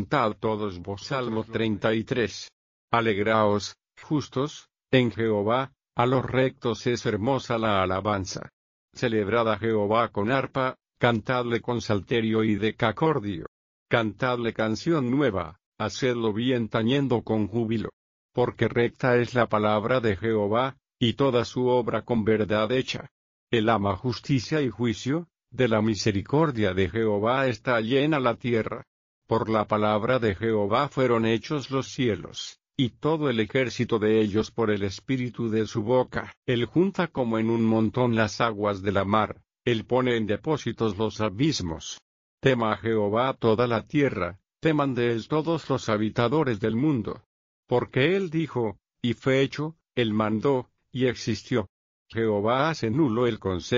Cantad todos vos. Salmo 33. Alegraos, justos, en Jehová, a los rectos es hermosa la alabanza. Celebrad a Jehová con arpa, cantadle con salterio y decacordio. Cantadle canción nueva, hacedlo bien tañendo con júbilo. Porque recta es la palabra de Jehová, y toda su obra con verdad hecha. Él ama justicia y juicio, de la misericordia de Jehová está llena la tierra. Por la palabra de Jehová fueron hechos los cielos, y todo el ejército de ellos por el espíritu de su boca. Él junta como en un montón las aguas de la mar, él pone en depósitos los abismos. Tema a Jehová toda la tierra, teman de él todos los habitadores del mundo. Porque él dijo, y fue hecho, él mandó, y existió. Jehová hace nulo el consejo